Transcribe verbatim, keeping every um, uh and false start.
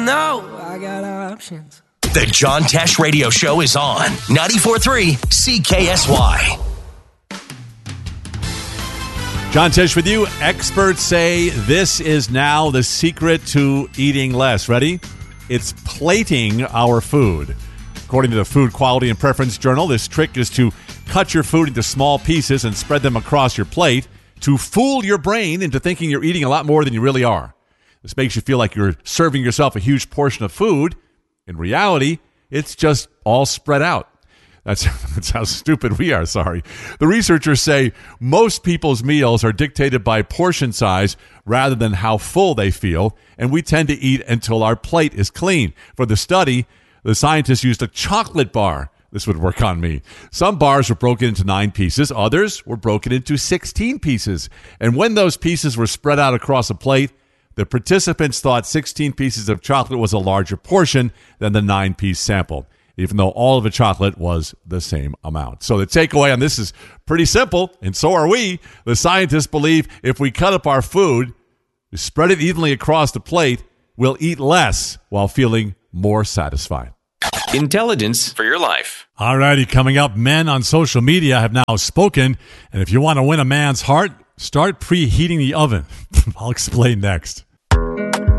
know I got options. The John Tesh Radio Show is on ninety-four point three C K S Y. John Tesh with you. Experts say this is now the secret to eating less. Ready? It's plating our food. According to the Food Quality and Preference Journal, this trick is to cut your food into small pieces and spread them across your plate to fool your brain into thinking you're eating a lot more than you really are. This makes you feel like you're serving yourself a huge portion of food. In reality, it's just all spread out. That's, that's how stupid we are, sorry. The researchers say most people's meals are dictated by portion size rather than how full they feel, and we tend to eat until our plate is clean. For the study, the scientists used a chocolate bar. This would work on me. Some bars were broken into nine pieces. Others were broken into sixteen pieces. And when those pieces were spread out across a plate, the participants thought sixteen pieces of chocolate was a larger portion than the nine-piece sample, even though all of the chocolate was the same amount. So the takeaway on this is pretty simple, and so are we. The scientists believe if we cut up our food, spread it evenly across the plate, we'll eat less while feeling more satisfied. Intelligence for your life. All righty, coming up, men on social media have now spoken, and if you want to win a man's heart, start preheating the oven. I'll explain next.